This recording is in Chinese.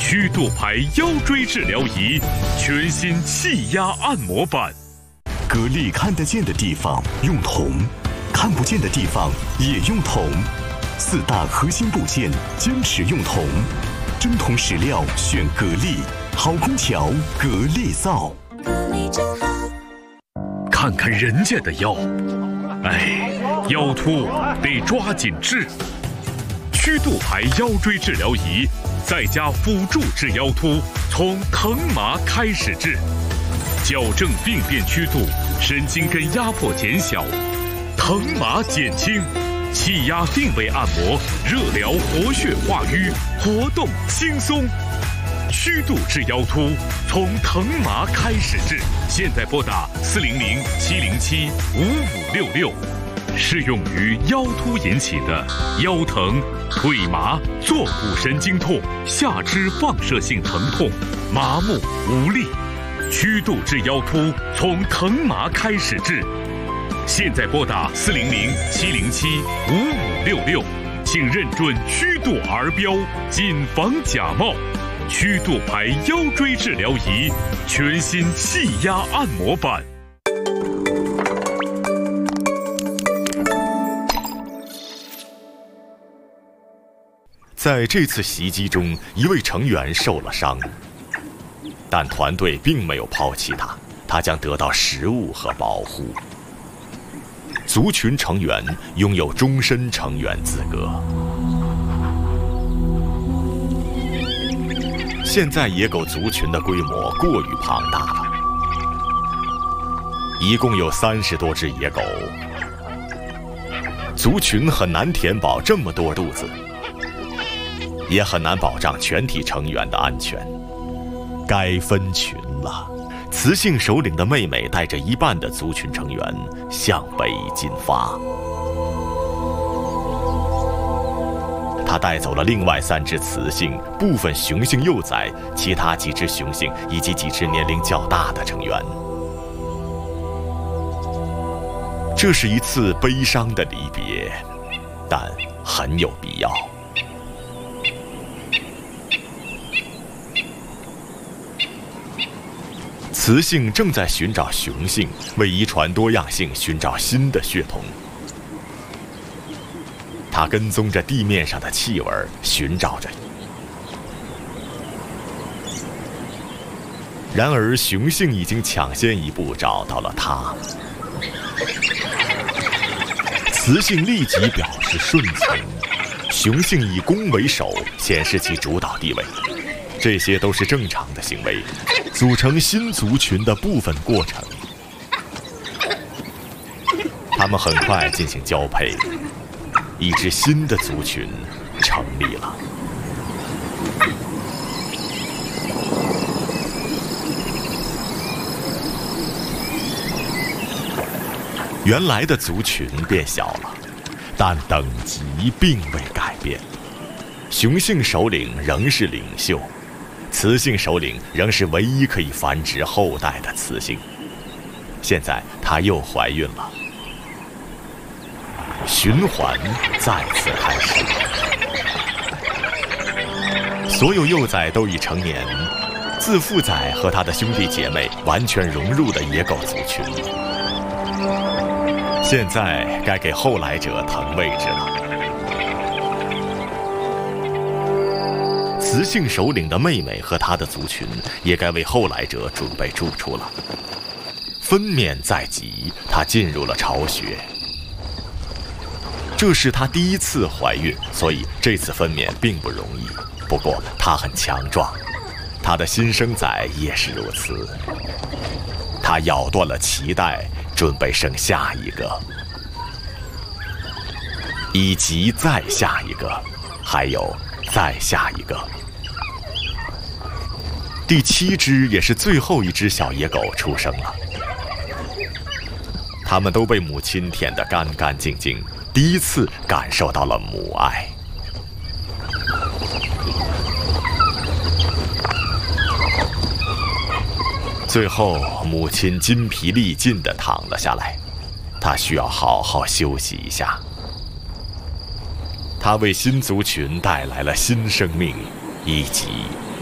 曲度牌腰椎治疗仪，全新气压按摩板。 格力看得见的地方用铜，看不见的地方也用铜。4大核心部件坚持用铜，真铜实料选格力，好空调格力造。 格力真好。 看看人家的腰，哎，腰突得抓紧治。曲度牌腰椎治疗仪，再加辅助治腰突，从疼麻开始治，矫正病变曲度，神经根压迫减小，疼麻减轻，气压定位按摩，热疗活血化瘀，活动轻松。曲度治腰突，从疼麻开始治。现在拨打400-707-5566，适用于腰突引起的腰疼、腿麻、坐骨神经痛、下肢放射性疼痛、麻木无力。曲度治腰突，从疼麻开始治。现在拨打400-707-5566，请认准曲度儿标，谨防假冒。曲度牌腰椎治疗仪，全新气压按摩板。 在这次袭击中，一位成员受了伤，但团队并没有抛弃他，他将得到食物和保护。族群成员拥有终身成员资格。现在野狗族群的规模过于庞大了，一共有30多只野狗，族群很难填饱这么多肚子，也很难保障全体成员的安全。该分群了。雌性首领的妹妹带着一半的族群成员向北进发，他带走了另外3只雌性、部分雄性幼崽、其他几只雄性以及几只年龄较大的成员。这是一次悲伤的离别，但很有必要。雌性正在寻找雄性，为遗传多样性寻找新的血统。它跟踪着地面上的气味，寻找着。然而，雄性已经抢先一步找到了它。雌性立即表示顺从，雄性以攻为守，显示其主导地位。这些都是正常的行为，组成新族群的部分过程。它们很快进行交配，一支新的族群成立了。原来的族群变小了，但等级并未改变。雄性首领仍是领袖，雌性首领仍是唯一可以繁殖后代的雌性。现在她又怀孕了，循环再次开始。所有幼崽都已成年，自负崽和他的兄弟姐妹完全融入了野狗族群。现在该给后来者腾位置了。雌性首领的妹妹和她的族群也该为后来者准备住处了。分娩在即，她进入了巢穴。这是她第一次怀孕，所以这次分娩并不容易。不过她很强壮，她的新生崽也是如此。她咬断了脐带，准备生下一个，以及再下一个，还有再下一个。第7只也是最后一只小野狗出生了，它们都被母亲舔得干干净净，第一次感受到了母爱。最后，母亲筋疲力尽地躺了下来，她需要好好休息一下。她为新族群带来了新生命，以及